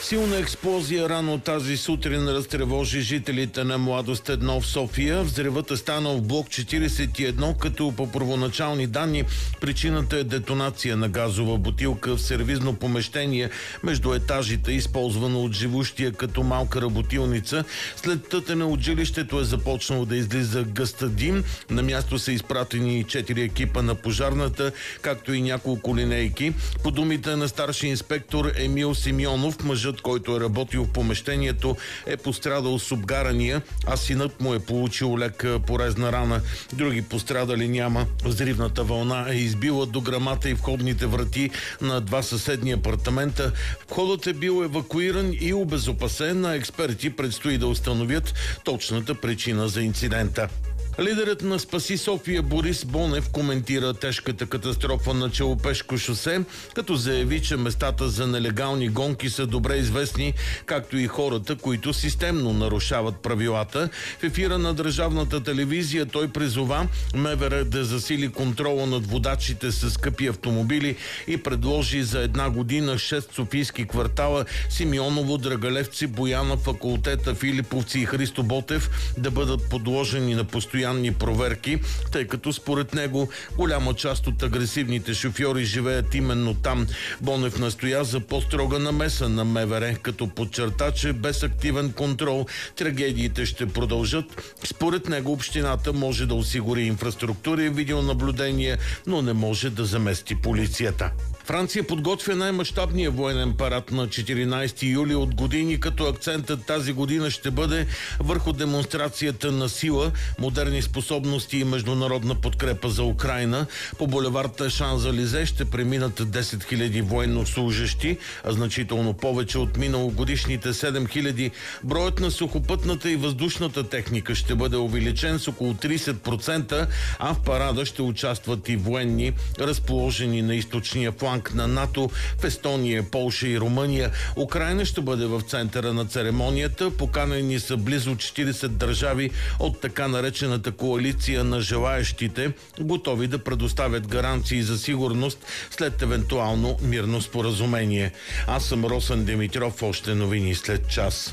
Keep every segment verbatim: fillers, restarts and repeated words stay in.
Силна експлозия рано тази сутрин разтревожи жителите на Младост едно в София. Взривът е станал в блок четиридесет и едно, като по първоначални данни причината е детонация на газова бутилка в сервизно помещение между етажите, използвано от живущия като малка работилница. След тътене от жилището е започнало да излиза гъста дим. На място са изпратени четири екипа на пожарната, както и няколко линейки. По думите на старши инспектор Емил Симеонов, мъжът, който е работил в помещението, е пострадал с обгарания, а синът му е получил лека порезна рана. Други пострадали няма. Взривната вълна е избила до грамата и входните врати на два съседни апартамента. Входът е бил евакуиран и обезопасен, а експерти предстои да установят точната причина за инцидента. Лидерът на Спаси София Борис Бонев коментира тежката катастрофа на Челопешко шосе, като заяви, че местата за нелегални гонки са добре известни, както и хората, които системно нарушават правилата. В ефира на държавната телевизия той призова МВР да засили контрола над водачите с скъпи автомобили и предложи за една година шест софийски квартала – Симеоново, Драгалевци, Бояна, Факултета, Филиповци и Христо Ботев да бъдат подложени на постоянни проверки, тъй като според него голяма част от агресивните шофьори живеят именно там. Бонев настоя за по-строга намеса на МВР, като подчерта, че без активен контрол трагедиите ще продължат. Според него общината може да осигури инфраструктура и видеонаблюдение, но не може да замести полицията. Франция подготвя най-мащабния военен парад на четиринадесети юли от години, като акцентът тази година ще бъде върху демонстрацията на сила, модерни способности и международна подкрепа за Украйна. По булевард Шанзелизе ще преминат десет хиляди военнослужещи, а значително повече от миналогодишните седем хиляди. Броят на сухопътната и въздушната техника ще бъде увеличен с около тридесет процента, а в парада ще участват и военни, разположени на източния фланг на НАТО в Естония, Полша и Румъния. Украйна ще бъде в центъра на церемонията. Поканени са близо четиридесет държави от така наречената коалиция на желаещите, готови да предоставят гаранции за сигурност след евентуално мирно споразумение. Аз съм Росен Димитров, още новини след час.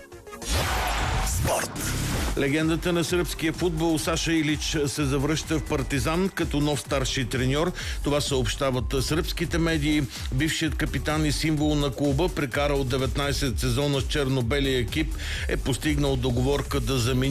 Спорт. Легендата на сръбския футбол Саша Илич се завръща в Партизан като нов старши треньор. Това съобщават сръбските медии. Бившият капитан и символ на клуба, прекарал деветнадесет сезона с черно-белия екип, е постигнал договорка да замени